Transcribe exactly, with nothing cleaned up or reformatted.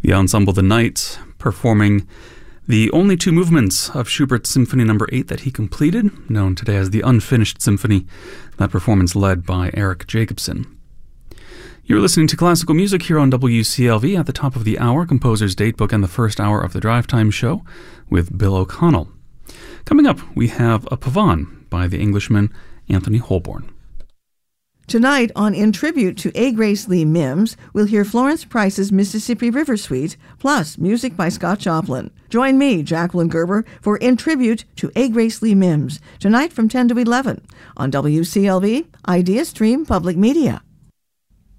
The ensemble The Knights performing the only two movements of Schubert's Symphony Number eight that he completed, known today as the Unfinished Symphony, that performance led by Eric Jacobson. You're listening to classical music here on W C L V at the top of the hour, Composer's Datebook and the first hour of the Drive Time Show with Bill O'Connell. Coming up, we have a Pavane by the Englishman Anthony Holborn. Tonight, on In Tribute to A. Grace Lee Mims, we'll hear Florence Price's Mississippi River Suite, plus music by Scott Joplin. Join me, Jacqueline Gerber, for In Tribute to A. Grace Lee Mims, tonight from ten to eleven, on W C L V, Idea Stream Public Media.